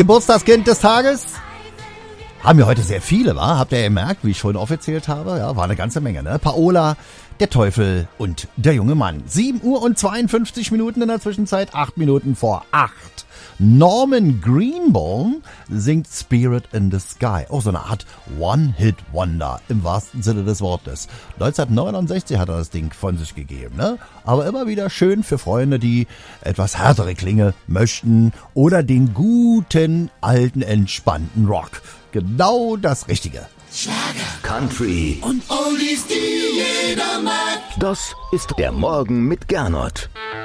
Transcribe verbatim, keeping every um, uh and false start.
Geburtstagskind des Tages? Haben wir heute sehr viele, wa? Habt ihr gemerkt, wie ich schon aufgezählt habe? Ja, war eine ganze Menge, ne? Paola, der Teufel und der junge Mann. sieben Uhr und zweiundfünfzig Minuten in der Zwischenzeit, acht Minuten vor acht. Norman Greenbaum singt Spirit in the Sky. Auch so eine Art One-Hit-Wonder im wahrsten Sinne des Wortes. neunzehnhundertneunundsechzig hat er das Ding von sich gegeben, ne? Aber immer wieder schön für Freunde, die etwas härtere Klinge möchten oder den guten, alten, entspannten Rock. Genau das Richtige. Schlager, Country und Oldies, die jeder mag. Das ist der Morgen mit Gernot.